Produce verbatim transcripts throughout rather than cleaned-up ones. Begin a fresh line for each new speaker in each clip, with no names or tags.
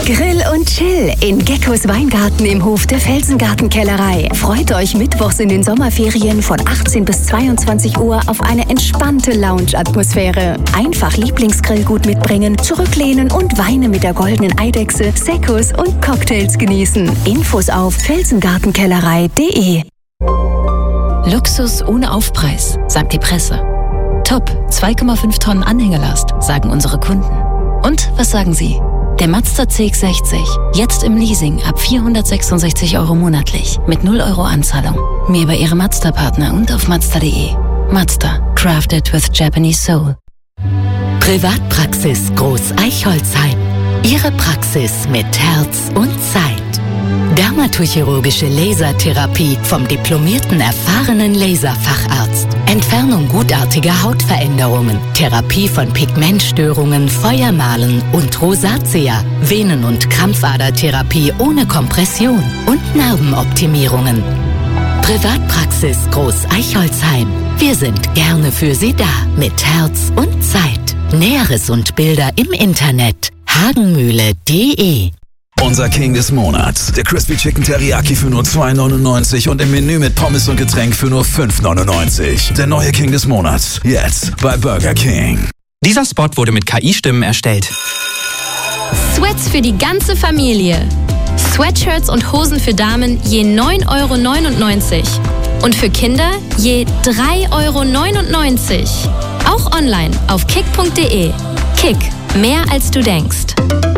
Grill und Chill in Geckos Weingarten im Hof der Felsengartenkellerei. Freut euch mittwochs in den Sommerferien von achtzehn bis zweiundzwanzig Uhr auf eine entspannte Lounge-Atmosphäre. Einfach Lieblingsgrillgut mitbringen, zurücklehnen und Weine mit der goldenen Eidechse, Seccos und Cocktails genießen. Infos auf felsengartenkellerei punkt de.
Luxus ohne Aufpreis, sagt die Presse. Top, zwei Komma fünf Tonnen Anhängerlast, sagen unsere Kunden. Und was sagen Sie? Der Mazda C X sechzig, jetzt im Leasing ab vierhundertsechsundsechzig Euro monatlich mit null Euro Anzahlung. Mehr bei Ihrem Mazda-Partner und auf mazda punkt de. Mazda, crafted with Japanese soul.
Privatpraxis Groß Eichholzheim. Ihre Praxis mit Herz und Zeit. Dermatochirurgische Lasertherapie vom diplomierten, erfahrenen Laserfacharzt. Entfernung gutartiger Hautveränderungen. Therapie von Pigmentstörungen, Feuermalen und Rosatia. Venen- und Krampfadertherapie ohne Kompression. Und Narbenoptimierungen. Privatpraxis Groß Eichholzheim. Wir sind gerne für Sie da. Mit Herz und Zeit. Näheres und Bilder im Internet. hagenmühle punkt de.
Unser King des Monats. Der Crispy Chicken Teriyaki für nur zwei neunundneunzig und im Menü mit Pommes und Getränk für nur fünf neunundneunzig. Der neue King des Monats. Jetzt bei Burger King.
Dieser Spot wurde mit K I-Stimmen erstellt.
Sweats für die ganze Familie. Sweatshirts und Hosen für Damen je neun Euro neunundneunzig. Und für Kinder je drei Euro neunundneunzig. Auch online auf kick punkt de. Kick. Mehr als du denkst.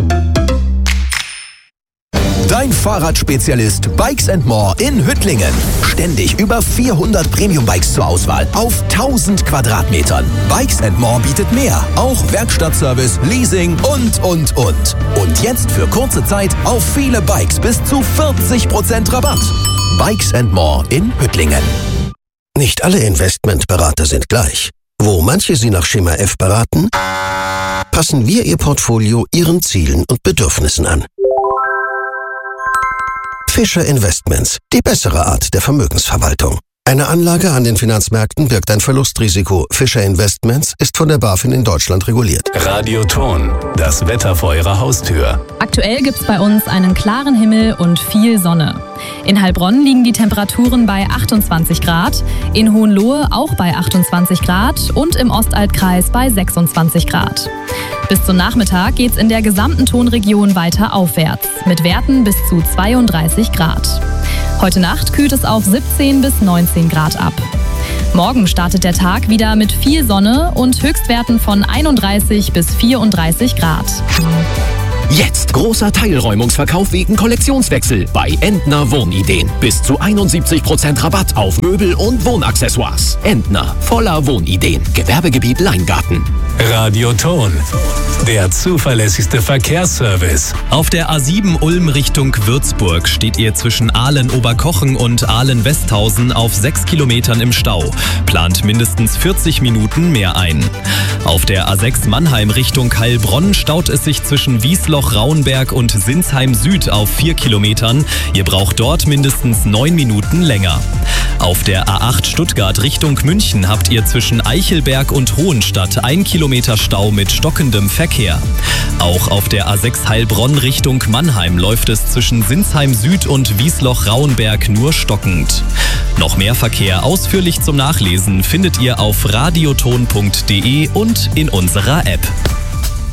Dein Fahrradspezialist Bikes and More in Hüttlingen. Ständig über vierhundert Premium-Bikes zur Auswahl auf tausend Quadratmetern. Bikes and More bietet mehr. Auch Werkstattservice, Leasing und, und, und. Und jetzt für kurze Zeit auf viele Bikes bis zu vierzig Prozent Rabatt. Bikes and More in Hüttlingen.
Nicht alle Investmentberater sind gleich. Wo manche Sie nach Schema F beraten, passen wir Ihr Portfolio Ihren Zielen und Bedürfnissen an. Fischer Investments, die bessere Art der Vermögensverwaltung. Eine Anlage an den Finanzmärkten birgt ein Verlustrisiko. Fischer Investments ist von der BaFin in Deutschland reguliert.
Radioton, das Wetter vor Ihrer Haustür.
Aktuell gibt's bei uns einen klaren Himmel und viel Sonne. In Heilbronn liegen die Temperaturen bei achtundzwanzig Grad, in Hohenlohe auch bei achtundzwanzig Grad und im Ostaltkreis bei sechsundzwanzig Grad. Bis zum Nachmittag geht's in der gesamten Tonregion weiter aufwärts, mit Werten bis zu zweiunddreißig Grad. Heute Nacht kühlt es auf siebzehn bis neunzehn Grad ab. Morgen startet der Tag wieder mit viel Sonne und Höchstwerten von einunddreißig bis vierunddreißig Grad.
Jetzt großer Teilräumungsverkauf wegen Kollektionswechsel bei Entner Wohnideen. Bis zu einundsiebzig Prozent Rabatt auf Möbel und Wohnaccessoires. Entner, voller Wohnideen. Gewerbegebiet Leingarten.
Radioton, der zuverlässigste Verkehrsservice.
Auf der A sieben Ulm Richtung Würzburg steht ihr zwischen Aalen-Oberkochen und Aalen-Westhausen auf sechs Kilometern im Stau. Plant mindestens vierzig Minuten mehr ein. Auf der A sechs Mannheim Richtung Heilbronn staut es sich zwischen Wiesloch-Rauenberg und Sinsheim Süd auf vier Kilometern. Ihr braucht dort mindestens neun Minuten länger. Auf der A acht Stuttgart Richtung München habt ihr zwischen Eichelberg und Hohenstadt ein Kilometer Stau mit stockendem Verkehr. Auch auf der A sechs Heilbronn Richtung Mannheim läuft es zwischen Sinsheim Süd und Wiesloch-Rauenberg nur stockend. Noch mehr Verkehr ausführlich zum Nachlesen findet ihr auf radioton punkt de und in unserer App.